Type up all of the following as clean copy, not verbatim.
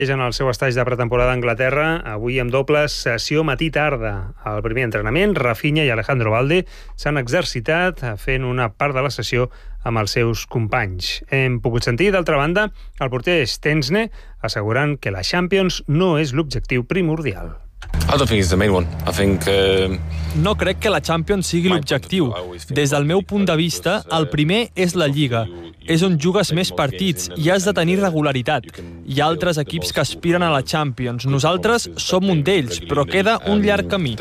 és en el seu estatge de pretemporada a Anglaterra, avui amb doble sessió matí-tarda. Al primer entrenament, Rafinha i Alejandro Balde s'han exercitat fent una part de la sessió amb els seus companys. Hem pogut sentir, d'altra banda, el porter Stensne assegurant que la Champions no és l'objectiu primordial. No crec que la Champions sigui l'objectiu. Des del meu punt de vista, el primer és la Lliga. És on jugues més partits i has de tenir regularitat. Hi ha altres equips que aspiren a la Champions. Nosaltres som un d'ells, però queda un llarg camí.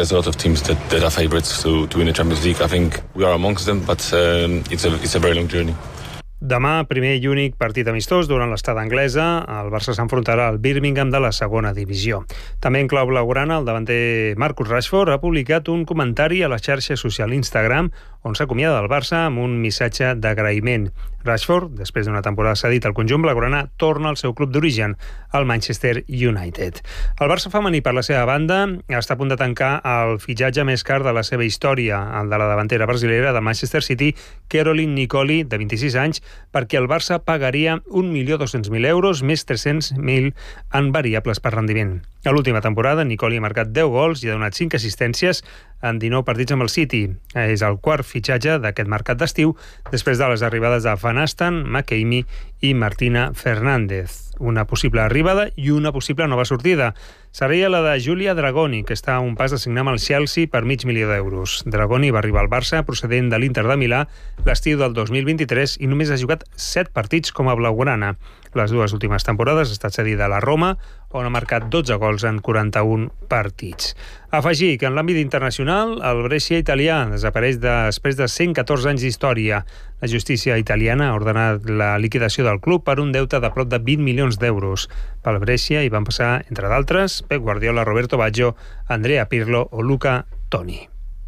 Demà, primer i únic partit amistós durant l'estada anglesa, el Barça s'enfrontarà al Birmingham de la segona divisió. També en clau blaugrana, el davanter Marcus Rashford ha publicat un comentari a la xarxa social Instagram on s'acomiada del Barça amb un missatge d'agraïment. Rashford, després d'una temporada cedit al conjunt blaugrana, torna al seu club d'origen, el Manchester United. El Barça femení, per la seva banda, està a punt de tancar el fitxatge més car de la seva història, el de la davantera brasilera de Manchester City, Caroline Nicoli, de 26 anys, perquè el Barça pagaria 1.200.000 euros més 300.000 en variables per rendiment. A l'última temporada, Nicoli ha marcat 10 gols i ha donat 5 assistències en 19 partits amb el City. És el quart fitxatge d'aquest mercat d'estiu, després de les arribades de Van Asten, McKamey i Martina Fernández. Una possible arribada i una possible nova sortida. Seria la de Giulia Dragoni, que està a un pas de signar amb el Chelsea per $500.000. Dragoni va arribar al Barça procedent de l'Inter de Milà l'estiu del 2023 i només ha jugat 7 partits com a blaugrana. Les dues últimes temporades ha estat cedida a la Roma, on ha marcat 12 gols en 41 partits. Afegir que en l'àmbit internacional el Brescia italià desapareix després de 114 anys d'història. La justícia italiana ha ordenat la liquidació del club per un deute de prop de 20 milions d'euros. Pel Brescia hi van passar, entre d'altres, Pep Guardiola, Roberto Baggio, Andrea Pirlo o Luca Toni.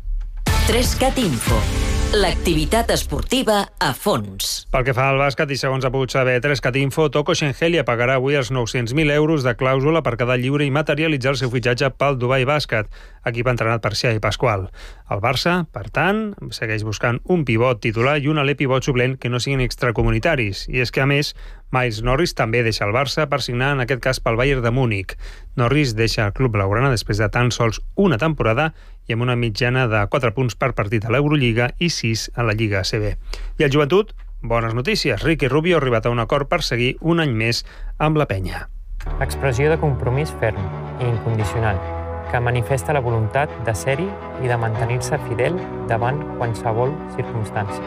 3CAT Info. L'activitat esportiva a fons. Pel que fa al bàsquet, i segons ha pogut saber 3CAT Info, Toko Shengelia pagarà avui els 900.000 euros de clàusula per quedar lliure i materialitzar el seu fitxatge pel Dubai Bàsquet, equip entrenat per Xavi Pasqual. El Barça, per tant, segueix buscant un pivot titular i un alè pivot suplent que no siguin extracomunitaris. I és que, a més, Miles Norris també deixa el Barça per signar, en aquest cas, pel Bayern de Múnich. Norris deixa el club blaugrana després de tan sols una temporada i amb una mitjana de 4 punts per partit a l'Eurolliga i 6 a la Lliga ACB. I el Joventut, bones notícies. Ricky Rubio ha arribat a un acord per seguir un any més amb la penya. Expressió de compromís ferm i incondicional, que manifesta la voluntat de ser-hi i de mantenir-se fidel davant qualsevol circumstància.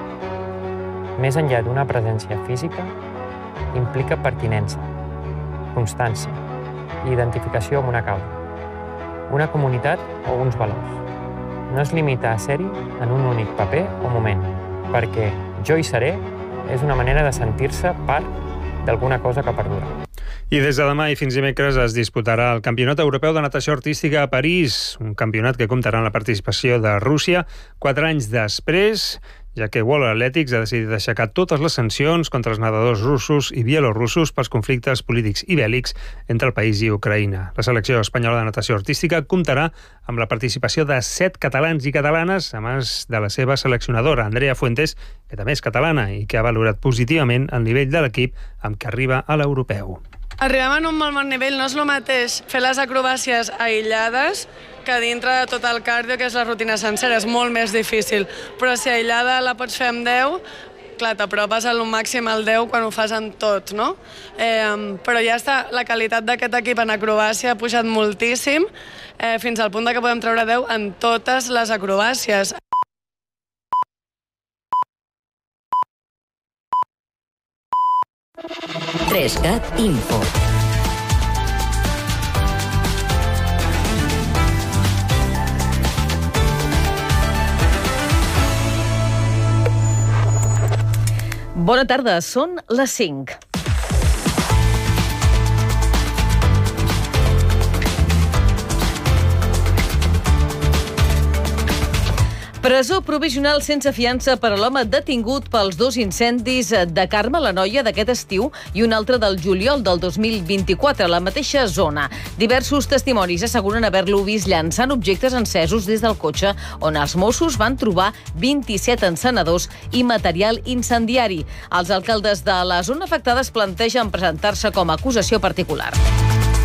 Més enllà d'una presència física, implica pertinença, constància i identificació amb una causa, una comunitat o uns valors. No es limita a ser-hi en un únic paper o moment, perquè jo hi seré és una manera de sentir-se part d'alguna cosa que perdura. I des de demà i fins dimecres es disputarà el Campionat Europeu de Natació Artística a París, un campionat que comptarà amb la participació de Rússia 4 anys després, ja que World Athletics ha decidit aixecar totes les sancions contra els nedadors russos i bielorussos pels conflictes polítics i bèl·lics entre el país i Ucraïna. La selecció espanyola de natació artística comptarà amb la participació de 7 catalans i catalanes, a més de la seva seleccionadora, Andrea Fuentes, que també és catalana i que ha valorat positivament el nivell de l'equip amb què arriba a l'europeu. Arribem en un molt bon nivell, no és el mateix fer les acrobàcies aïllades que dintre de tot el cardio, que és la rutina sencera, és molt més difícil. Però si aïllada la pots fer amb 10, clar, t'apropes al màxim al 10 quan ho fas en tot, no? Però ja està, la qualitat d'aquest equip en acrobàcia ha pujat moltíssim, fins al punt que podem treure 10 en totes les acrobàcies. 3CAT Info. Bona tarda, són les 5. Presó provisional sense fiança per a l'home detingut pels 2 incendis de Carme, la Noia, d'aquest estiu i un altre del juliol del 2024 a la mateixa zona. Diversos testimonis asseguren haver-lo vist llançant objectes encesos des del cotxe, on els Mossos van trobar 27 encenedors i material incendiari. Els alcaldes de la zona afectada es plantegen presentar-se com a acusació particular.